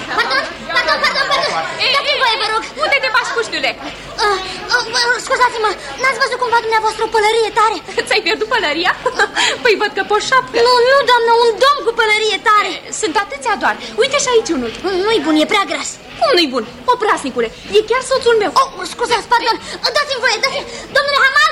Pardon. Dați-mi voie, vă rog. Unde te bași, puștiule? Scuzați-mă, n-ați văzut cumva dumneavoastră o pălărie tare? Ți-ai pierdut pălăria? Păi văd că pe o șapcă. Nu, doamnă, un domn cu pălărie tare. Sunt atâția doar. Uite și aici unul. Nu-i bun, e prea gras. Cum nu-i bun? Obrasnicule, e chiar soțul meu. Scuzați, pardon. Dați-mi voie, Domnule Hamar!